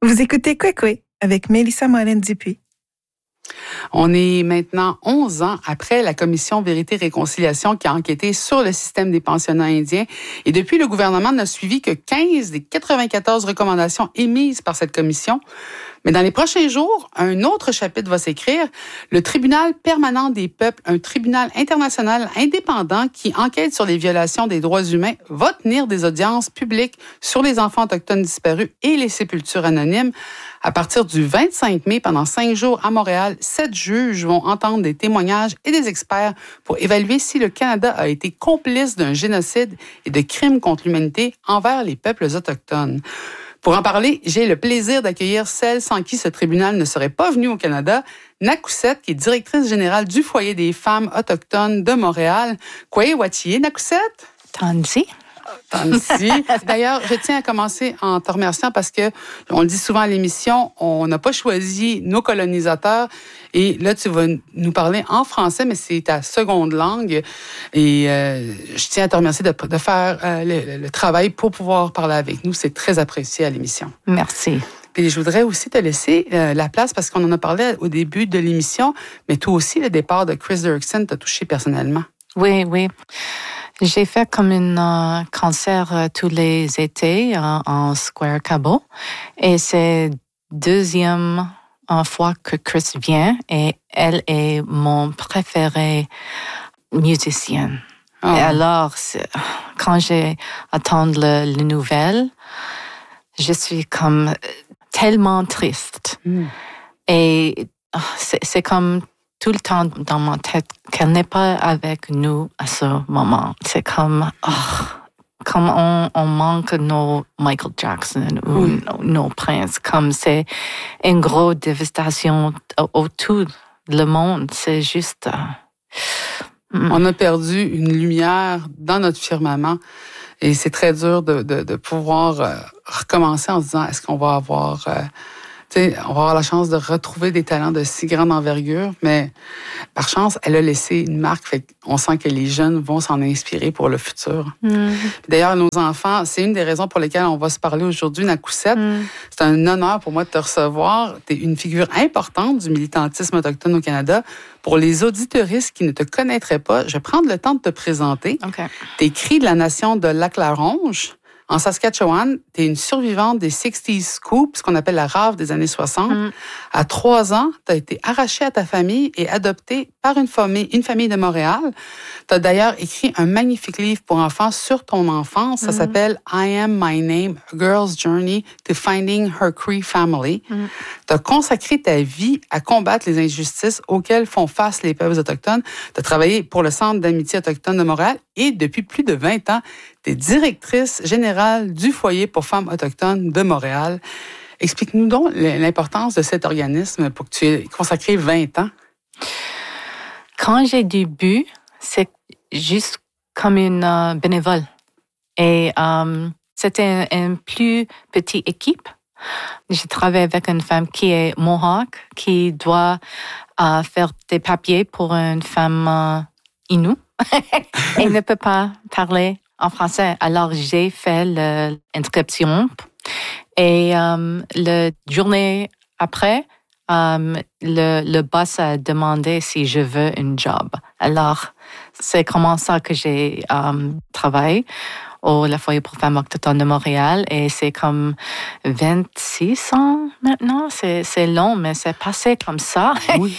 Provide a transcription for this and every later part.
Vous écoutez Kwekwe avec Mélissa Morin-Dupuis. On est maintenant 11 ans après la commission Vérité-Réconciliation qui a enquêté sur le système des pensionnats indiens. Et depuis, le gouvernement n'a suivi que 15 des 94 recommandations émises par cette commission. Mais dans les prochains jours, un autre chapitre va s'écrire. Le Tribunal permanent des peuples, un tribunal international indépendant qui enquête sur les violations des droits humains, va tenir des audiences publiques sur les enfants autochtones disparus et les sépultures anonymes. À partir du 25 mai, pendant 5 jours à Montréal, 7 juges vont entendre des témoignages et des experts pour évaluer si le Canada a été complice d'un génocide et de crimes contre l'humanité envers les peuples autochtones. Pour en parler, j'ai le plaisir d'accueillir celle sans qui ce tribunal ne serait pas venu au Canada, Nakouset, qui est directrice générale du Foyer des femmes autochtones de Montréal. Kwaye Watiye, Nakouset? Tansi. D'ailleurs, je tiens à commencer en te remerciant parce que, on le dit souvent à l'émission, on n'a pas choisi nos colonisateurs. Et là, tu vas nous parler en français, mais c'est ta seconde langue. Et je tiens à te remercier de faire le travail pour pouvoir parler avec nous. C'est très apprécié à l'émission. Merci. Puis je voudrais aussi te laisser la place parce qu'on en a parlé au début de l'émission, mais toi aussi, le départ de Chris Derrickson t'a touché personnellement. Oui. J'ai fait comme un concert tous les étés en Square Cabo. Et c'est deuxième fois que Chris vient et elle est mon préféré musicienne. Oh. Et alors, quand j'ai entendu les nouvelles, je suis comme tellement triste. Et c'est comme tout le temps dans ma tête qu'elle n'est pas avec nous à ce moment. C'est comme on manque nos Michael Jackson ou nos princes. Comme c'est une grosse dévastation autour le monde. C'est juste... On a perdu une lumière dans notre firmament. Et c'est très dur de pouvoir recommencer en se disant, est-ce qu'on va avoir... on va avoir la chance de retrouver des talents de si grande envergure, mais par chance, elle a laissé une marque. Fait on sent que les jeunes vont s'en inspirer pour le futur. D'ailleurs, nos enfants, c'est une des raisons pour lesquelles on va se parler aujourd'hui, Nakouset. C'est un honneur pour moi de te recevoir. Tu es une figure importante du militantisme autochtone au Canada. Pour les auditeuristes qui ne te connaîtraient pas, je vais prendre le temps de te présenter. Okay. Tu es cri de la nation de Lac-La-Ronge. En Saskatchewan, tu es une survivante des 60s Scoop, ce qu'on appelle la rave des années 60. À 3 ans, tu as été arrachée à ta famille et adoptée par une famille de Montréal. Tu as d'ailleurs écrit un magnifique livre pour enfants sur ton enfance. Ça s'appelle « I Am My Name, A Girl's Journey to Finding Her Cree Family ». Tu as consacré ta vie à combattre les injustices auxquelles font face les peuples autochtones. Tu as travaillé pour le Centre d'amitié autochtone de Montréal et depuis plus de 20 ans, tu es directrice générale du Foyer pour femmes autochtones de Montréal. Explique-nous donc l'importance de cet organisme pour que tu aies consacré 20 ans. Quand j'ai début, c'est juste comme une bénévole. Et c'était une plus petite équipe. J'ai travaillé avec une femme qui est Mohawk, qui doit faire des papiers pour une femme Innu et ne peut pas parler en français. Alors, j'ai fait l'inscription et la journée après, le boss a demandé si je veux un job. Alors, c'est comment ça que j'ai travaillé au Foyer pour femmes autochtones de Montréal et c'est comme 26 ans maintenant. C'est long, mais c'est passé comme ça. Oui.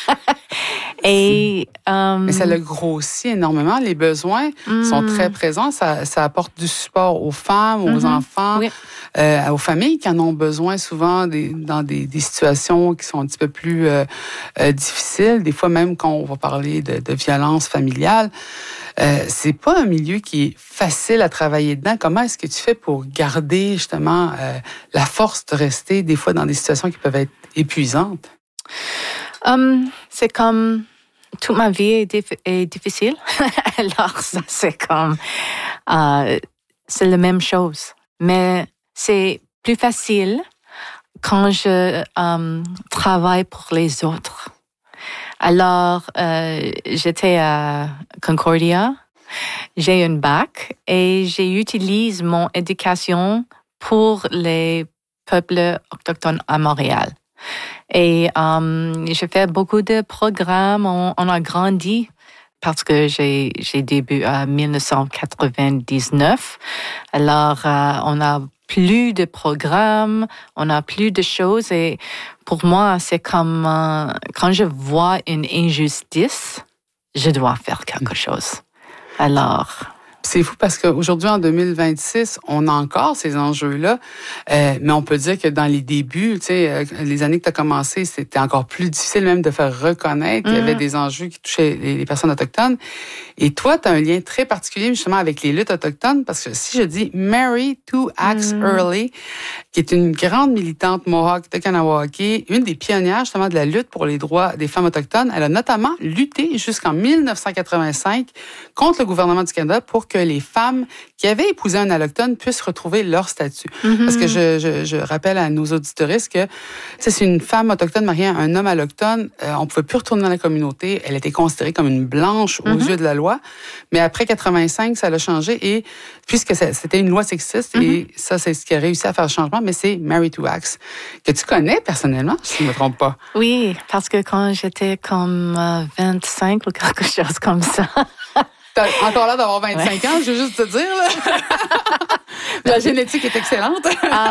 Et mais ça le grossit énormément. Les besoins sont très présents. Ça apporte du support aux femmes, aux enfants, aux familles qui en ont besoin souvent dans des situations qui sont un petit peu plus difficiles. Des fois même quand on va parler de violence familiale. C'est pas un milieu qui est facile à travailler dedans. Comment est-ce que tu fais pour garder justement la force de rester des fois dans des situations qui peuvent être épuisantes? C'est comme toute ma vie est difficile. Alors ça c'est comme c'est la même chose. Mais c'est plus facile quand je travaille pour les autres. Alors, j'étais à Concordia, j'ai un bac et j'utilise mon éducation pour les peuples autochtones à Montréal. Et j'ai fait beaucoup de programmes. On a grandi parce que j'ai débuté en 1999. Alors, on a plus de programmes, on a plus de choses. Et pour moi, c'est comme quand je vois une injustice, je dois faire quelque chose. Alors... C'est fou parce qu'aujourd'hui, en 2026, on a encore ces enjeux-là, mais on peut dire que dans les débuts, tu sais, les années que tu as commencé, c'était encore plus difficile même de faire reconnaître qu'il y avait des enjeux qui touchaient les personnes autochtones. Et toi, tu as un lien très particulier justement avec les luttes autochtones parce que si je dis Mary Two Axe Early, qui est une grande militante Mohawk de Kanawake, une des pionnières justement de la lutte pour les droits des femmes autochtones, elle a notamment lutté jusqu'en 1985 contre le gouvernement du Canada pour que les femmes qui avaient épousé un allochtone puissent retrouver leur statut. Parce que je rappelle à nos auditeuristes que c'est une femme autochtone mariée à un homme allochtone, on pouvait plus retourner dans la communauté. Elle était considérée comme une blanche aux yeux de la loi. Mais après 85, ça a changé et puisque c'était une loi sexiste et ça, c'est ce qui a réussi à faire le changement, mais c'est Mary Two Axe, que tu connais personnellement, si je ne me trompe pas. Oui, parce que quand j'étais comme 25 ou quelque chose comme ça... T'as encore l'air d'avoir 25 ans, je veux juste te dire. Là. La génétique est excellente.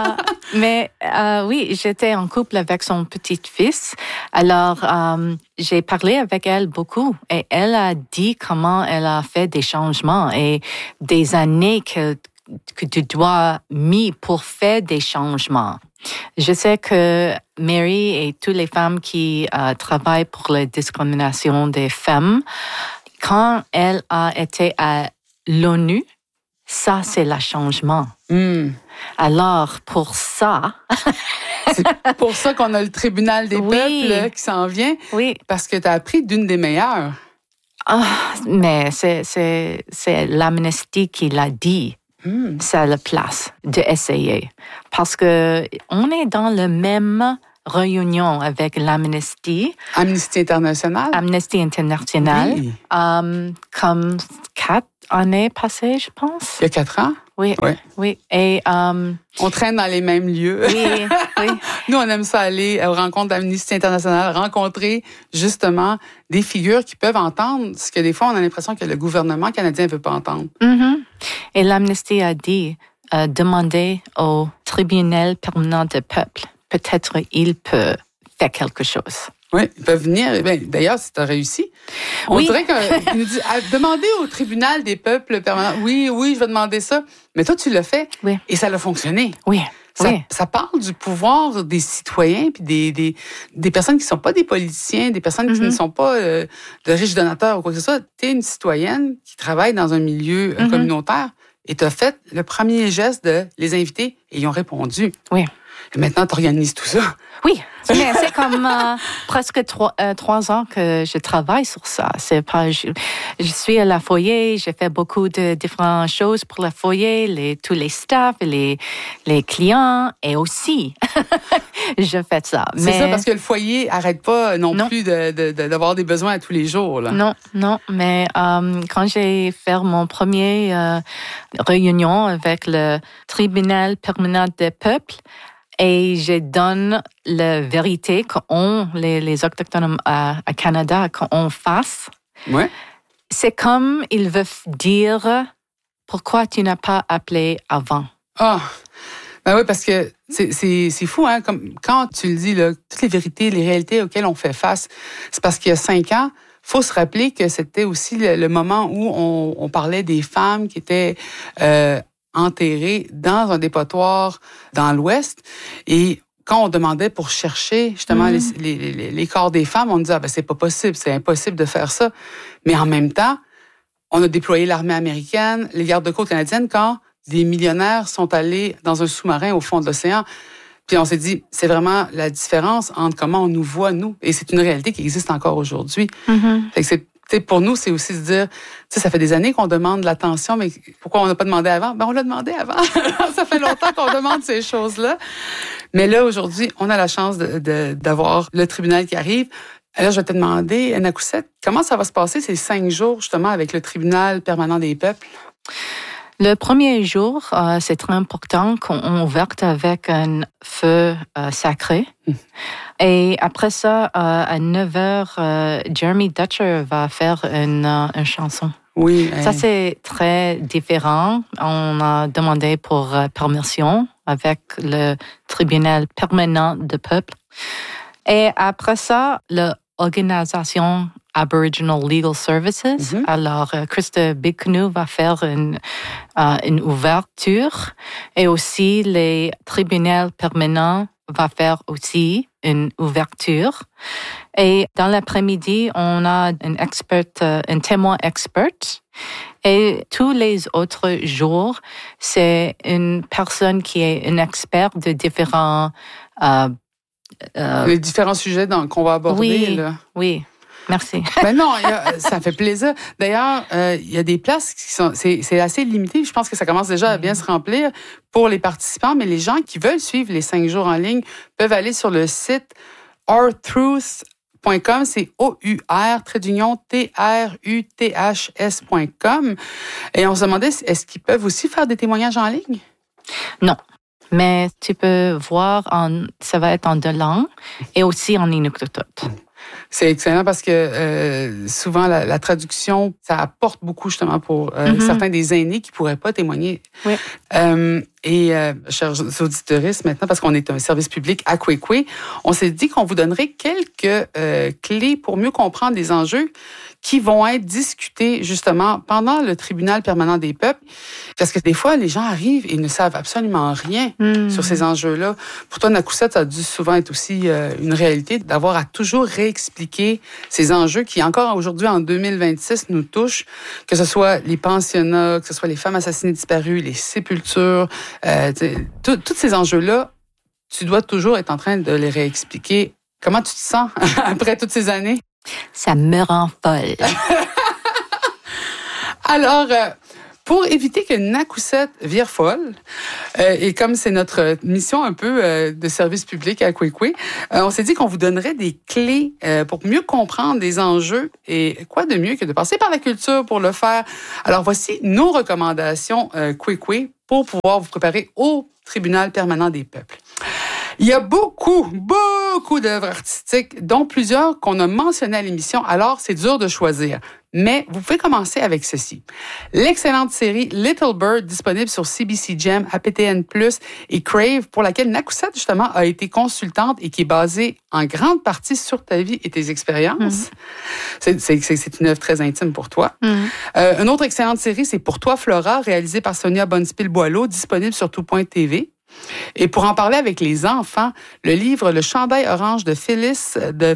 Oui, j'étais en couple avec son petit-fils. Alors, j'ai parlé avec elle beaucoup et elle a dit comment elle a fait des changements et des années que tu dois mis pour faire des changements. Je sais que Mary et toutes les femmes qui travaillent pour la discrimination des femmes, quand elle a été à l'ONU, ça, c'est le changement. Alors, pour ça... c'est pour ça qu'on a le tribunal des peuples qui s'en vient. Oui. Parce que tu as appris d'une des meilleures. Mais c'est l'Amnesty qui l'a dit. C'est la place d'essayer. Parce que on est dans le même... réunion avec l'Amnesty. Amnesty International. Amnesty International. Oui. Comme 4 années passées, je pense. Il y a 4 ans? Oui. Et, on traîne dans les mêmes lieux. Oui. Nous, on aime ça aller aux rencontres d'Amnesty International, rencontrer justement des figures qui peuvent entendre ce que des fois, on a l'impression que le gouvernement canadien ne veut pas entendre. Et l'Amnesty a dit, demander au tribunal permanent des peuples, peut-être il peut faire quelque chose. Oui, ils peuvent venir. D'ailleurs, si tu as réussi, on dirait qu'il nous dit demander au tribunal des peuples permanents. Oui, je vais demander ça. Mais toi, tu l'as fait et ça a fonctionné. Oui. Ça parle du pouvoir des citoyens puis des personnes qui ne sont pas des politiciens, des personnes qui ne sont pas de riches donateurs ou quoi que ce soit. Tu es une citoyenne qui travaille dans un milieu communautaire et tu as fait le premier geste de les inviter et ils ont répondu. Oui. Et maintenant, tu organises tout ça. Oui, mais c'est comme presque 3 ans que je travaille sur ça. C'est pas, je suis à la foyer, j'ai fait beaucoup de différentes choses pour la foyer, tous les staffs, les clients, et aussi, je fais ça. C'est ça, parce que le foyer n'arrête pas non plus d'avoir des besoins à tous les jours. Là. Non, mais quand j'ai fait mon premier réunion avec le tribunal permanent des peuples, et je donne la vérité qu'on, les Autochtones à Canada, qu'on fasse. Ouais. C'est comme ils veulent dire pourquoi tu n'as pas appelé avant. Ben oui, parce que c'est fou, hein, comme quand tu le dis, là, toutes les vérités, les réalités auxquelles on fait face, c'est parce qu'il y a 5 ans, faut se rappeler que c'était aussi le moment où on parlait des femmes qui étaient enterrées dans un dépotoir dans l'Ouest. Et quand on demandait pour chercher justement les corps des femmes, on disait c'est pas possible, c'est impossible de faire ça. Mais en même temps, on a déployé l'armée américaine, les gardes-côtes canadiennes, quand des millionnaires sont allés dans un sous-marin au fond de l'océan. Puis on s'est dit, c'est vraiment la différence entre comment on nous voit, nous. Et c'est une réalité qui existe encore aujourd'hui. Fait que pour nous, c'est aussi se dire, ça fait des années qu'on demande l'attention, mais pourquoi on n'a pas demandé avant? On l'a demandé avant. Ça fait longtemps qu'on demande ces choses-là. Mais là, aujourd'hui, on a la chance d'avoir le tribunal qui arrive. Alors, je vais te demander, Nakoussette, comment ça va se passer ces 5 jours, justement, avec le tribunal permanent des peuples? Le premier jour, c'est très important qu'on ouvre avec un feu sacré. Et après ça, à 9h, Jeremy Dutcher va faire une chanson. Oui. Ça, c'est très différent. On a demandé pour permission avec le tribunal permanent de peuple. Et après ça, l'organisation Aboriginal Legal Services. Alors, Krista Big Canoe va faire une ouverture et aussi les tribunaux permanents va faire aussi une ouverture. Et dans l'après-midi, on a un témoin expert. Et tous les autres jours, c'est une personne qui est une experte de différents... les différents sujets qu'on va aborder. Oui, là. oui. Merci. Ben non, ça fait plaisir. D'ailleurs, il y a des places qui sont, c'est assez limité. Je pense que ça commence déjà à bien se remplir pour les participants, mais les gens qui veulent suivre les 5 jours en ligne peuvent aller sur le site ourtruth.com, c'est OUR-TRUTHS.com. Et on se demandait, est-ce qu'ils peuvent aussi faire des témoignages en ligne? Non. Mais tu peux voir, ça va être en 2 langues et aussi en inuktitut. C'est excellent parce que souvent, la traduction, ça apporte beaucoup justement pour certains des aînés qui ne pourraient pas témoigner. Oui. Chers auditeurs, maintenant, parce qu'on est un service public à Kwekwe, on s'est dit qu'on vous donnerait quelques clés pour mieux comprendre les enjeux qui vont être discutés justement pendant le tribunal permanent des peuples. Parce que des fois, les gens arrivent et ne savent absolument rien sur ces enjeux-là. Pour toi, Nakouset, ça a dû souvent être aussi une réalité d'avoir à toujours réexpliquer ces enjeux qui, encore aujourd'hui, en 2026, nous touchent, que ce soit les pensionnats, que ce soit les femmes assassinées disparues, les sépultures, tous ces enjeux-là, tu dois toujours être en train de les réexpliquer. Comment tu te sens après toutes ces années? Ça me rend folle. Alors, pour éviter que Nakouset vire folle, et comme c'est notre mission un peu de service public à Kwekwe, on s'est dit qu'on vous donnerait des clés pour mieux comprendre des enjeux et quoi de mieux que de passer par la culture pour le faire. Alors, voici nos recommandations Kwekwe pour pouvoir vous préparer au tribunal permanent des peuples. Il y a beaucoup d'œuvres artistiques, dont plusieurs qu'on a mentionnées à l'émission, alors c'est dur de choisir. Mais vous pouvez commencer avec ceci. L'excellente série Little Bird, disponible sur CBC Gem, APTN+, et Crave, pour laquelle Nakouset, justement, a été consultante et qui est basée en grande partie sur ta vie et tes expériences. C'est une œuvre très intime pour toi. Une autre excellente série, c'est Pour toi, Flora, réalisée par Sonia Bonspil-Boileau, disponible sur tout.tv. Et pour en parler avec les enfants, le livre Le chandail orange de Phyllis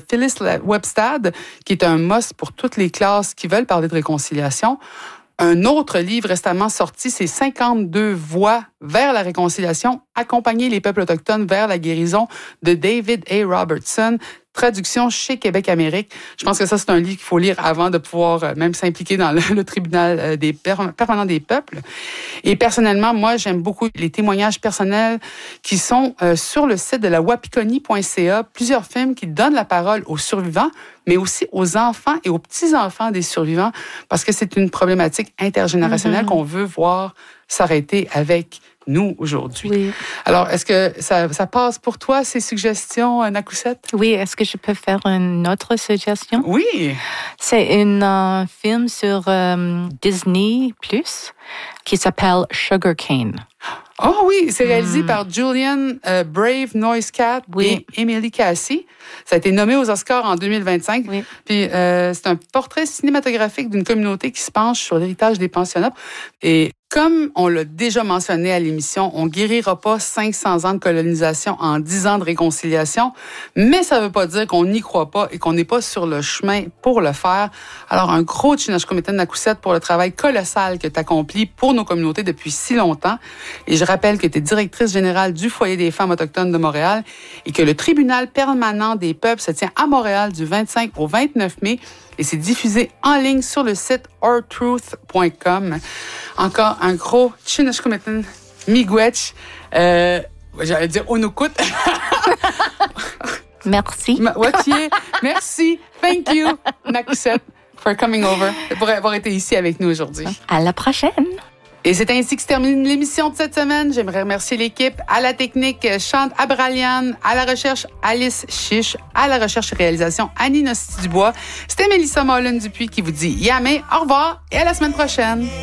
Webstad, qui est un must pour toutes les classes qui veulent parler de réconciliation. Un autre livre récemment sorti, c'est 52 voies vers la réconciliation, accompagner les peuples autochtones vers la guérison de David A. Robertson, traduction chez Québec Amérique. Je pense que ça, c'est un livre qu'il faut lire avant de pouvoir même s'impliquer dans le tribunal permanent des peuples. Et personnellement, moi, j'aime beaucoup les témoignages personnels qui sont sur le site de la wapikoni.ca. Plusieurs films qui donnent la parole aux survivants, mais aussi aux enfants et aux petits-enfants des survivants, parce que c'est une problématique intergénérationnelle qu'on veut voir s'arrêter avec nous aujourd'hui. Oui. Alors, est-ce que ça passe pour toi, ces suggestions, Nakouset? Oui, est-ce que je peux faire une autre suggestion? Oui. C'est un film sur Disney+, qui s'appelle Sugar Cane. Oh oui, c'est réalisé par Julian Brave Noisecat et Emily Cassie. Ça a été nommé aux Oscars en 2025. Oui. Puis c'est un portrait cinématographique d'une communauté qui se penche sur l'héritage des pensionnats. Et comme on l'a déjà mentionné à l'émission, on guérira pas 500 ans de colonisation en 10 ans de réconciliation, mais ça veut pas dire qu'on n'y croit pas et qu'on n'est pas sur le chemin pour le faire. Alors, un gros Chinashkomiten Nakouset pour le travail colossal que tu accomplis pour nos communautés depuis si longtemps. Et je rappelle que tu es directrice générale du Foyer des femmes autochtones de Montréal et que le tribunal permanent des peuples se tient à Montréal du 25 au 29 mai et c'est diffusé en ligne sur le site ourtruth.com. Encore un gros Chinashkomiten Miigwech. J'allais dire Onukut. Merci. Merci. Thank you, Nakouset, for coming over, pour avoir été ici avec nous aujourd'hui. À la prochaine. Et c'est ainsi que se termine l'émission de cette semaine. J'aimerais remercier l'équipe, à la technique Chante Abralian, à la recherche Alice Chiche, à la recherche et réalisation Annie Nosti-Dubois. C'était Mélissa Mullen-Dupuis qui vous dit yamé, au revoir et à la semaine prochaine.